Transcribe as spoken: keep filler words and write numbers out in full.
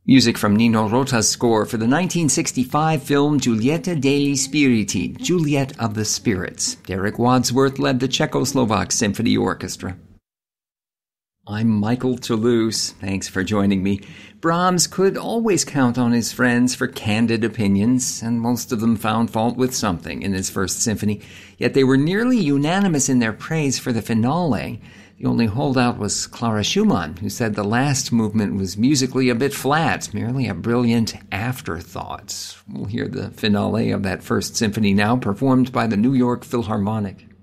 Music from Nino Rota's score for the nineteen sixty-five film Giulietta degli Spiriti, Juliet of the Spirits. Derek Wadsworth led the Czechoslovak Symphony Orchestra. I'm Michael Toulouse. Thanks for joining me. Brahms could always count on his friends for candid opinions, and most of them found fault with something in his first symphony. Yet they were nearly unanimous in their praise for the finale. The only holdout was Clara Schumann, who said the last movement was musically a bit flat, merely a brilliant afterthought. We'll hear the finale of that first symphony now, performed by the New York Philharmonic.